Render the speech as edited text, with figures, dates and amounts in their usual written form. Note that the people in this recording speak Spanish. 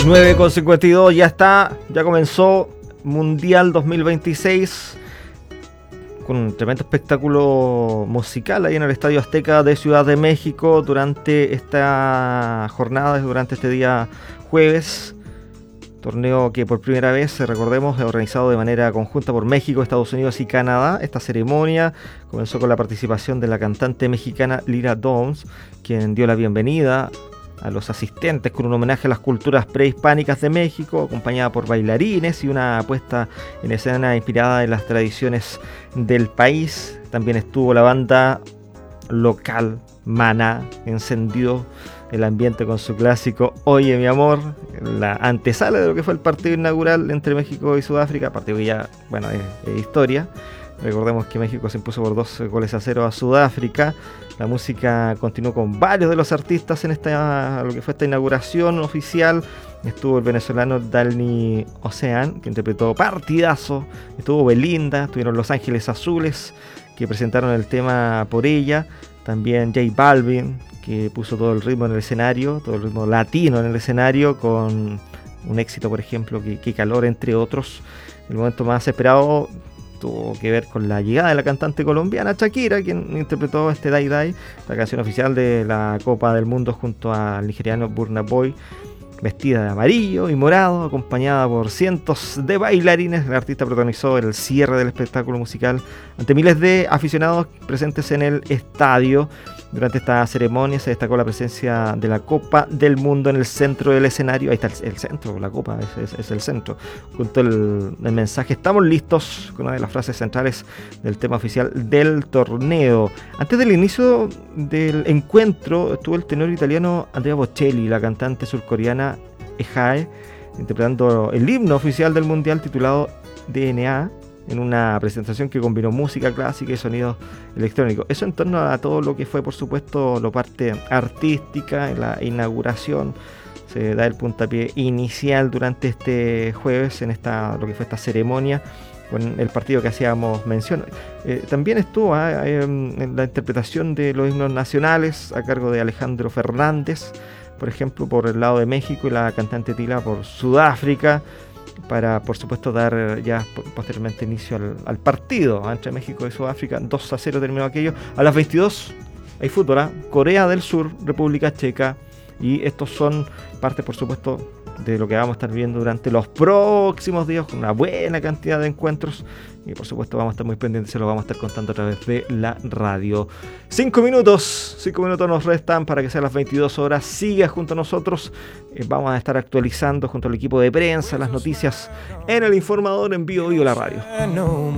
9:52, ya comenzó Mundial 2026 con un tremendo espectáculo musical ahí en el Estadio Azteca de Ciudad de México durante esta jornada, durante este día jueves. Torneo que por primera vez, recordemos, es organizado de manera conjunta por México, Estados Unidos y Canadá. Esta ceremonia comenzó con la participación de la cantante mexicana Lira Downs, quien dio la bienvenida a los asistentes con un homenaje a las culturas prehispánicas de México, acompañada por bailarines y una puesta en escena inspirada en las tradiciones del país. También estuvo la banda local Maná, encendió el ambiente con su clásico Oye mi amor, la antesala de lo que fue el partido inaugural entre México y Sudáfrica, partido que ya, bueno, es historia. Recordemos que México se impuso por 2-0 a Sudáfrica. La música continuó con varios de los artistas en lo que fue esta inauguración oficial. Estuvo el venezolano Dalny Ocean, que interpretó Partidazo. Estuvo Belinda, estuvieron Los Ángeles Azules, que presentaron el tema Por Ella. También J Balvin, que puso todo el ritmo en el escenario, todo el ritmo latino en el escenario, con un éxito, por ejemplo, Qué Calor, entre otros. El momento más esperado tuvo que ver con la llegada de la cantante colombiana Shakira, quien interpretó Dai Dai, la canción oficial de la Copa del Mundo, junto al nigeriano Burna Boy, vestida de amarillo y morado, acompañada por cientos de bailarines. El artista protagonizó el cierre del espectáculo musical ante miles de aficionados presentes en el estadio. Durante esta ceremonia se destacó la presencia de la Copa del Mundo en el centro del escenario. Ahí está el centro, la Copa es el centro. Junto al mensaje "Estamos listos", con una de las frases centrales del tema oficial del torneo. Antes del inicio del encuentro estuvo el tenor italiano Andrea Bocelli, la cantante surcoreana Ehae, interpretando el himno oficial del mundial titulado DNA, en una presentación que combinó música clásica y sonidos electrónicos. Eso en torno a todo lo que fue, por supuesto, la parte artística. En la inauguración se da el puntapié inicial durante este jueves en lo que fue esta ceremonia, con el partido que hacíamos mención. También estuvo en la interpretación de los himnos nacionales a cargo de Alejandro Fernández, por ejemplo, por el lado de México, y la cantante Tila por Sudáfrica, para, por supuesto, dar ya posteriormente inicio al partido entre México y Sudáfrica. 2-0 terminó aquello. A las 22 hay fútbol, Corea del Sur, República Checa, y estos son parte, por supuesto, de lo que vamos a estar viendo durante los próximos días, con una buena cantidad de encuentros, y por supuesto vamos a estar muy pendientes, se lo vamos a estar contando a través de la radio. 5 minutos nos restan para que sean las 22 horas. Siga junto a nosotros, vamos a estar actualizando junto al equipo de prensa las noticias en el Informador en Vivo la radio.